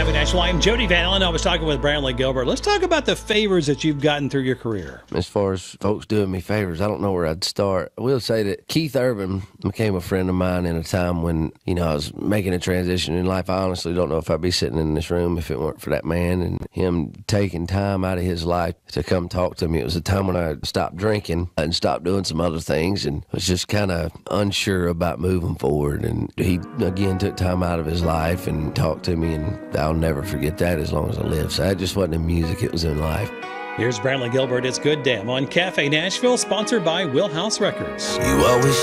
Cafe Nashville. I'm Jody Van Allen. I was talking with Brantley Gilbert. Let's talk about the favors that you've gotten through your career. As far as folks doing me favors, I don't know where I'd start. I will say that Keith Urban became a friend of mine in a time when, I was making a transition in life. I honestly don't know if I'd be sitting in this room if it weren't for that man and him taking time out of his life to come talk to me. It was a time when I stopped drinking and stopped doing some other things and was just kind of unsure about moving forward. And he, again, took time out of his life and talked to me, and I'll never forget that as long as I live. So that just wasn't in music, it was in life. Here's Brantley Gilbert. It's Good Damn on Cafe Nashville, sponsored by Wheelhouse Records. You always